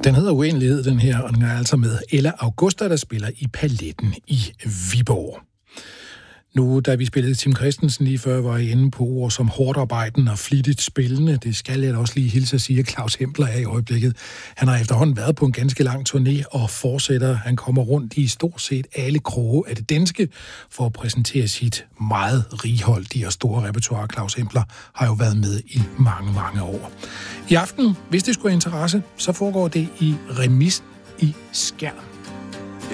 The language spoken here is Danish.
Den hedder Uendelighed, den her, og den er altså med Ella Augusta, der spiller i Paletten i Viborg. Nu, da vi spillede Tim Christensen lige før, var jeg inde på ord som hårdt arbejdende og flittigt spillende. Det skal jeg da også lige hilse at sige, at Claus Hempler er i øjeblikket. Han har efterhånden været på en ganske lang turné og fortsætter. Han kommer rundt i stort set alle kroge af det danske for at præsentere sit meget righoldige og store repertoire. Claus Hempler har jo været med i mange, mange år. I aften, hvis det skulle have interesse, så foregår det i Remisen i Skjern.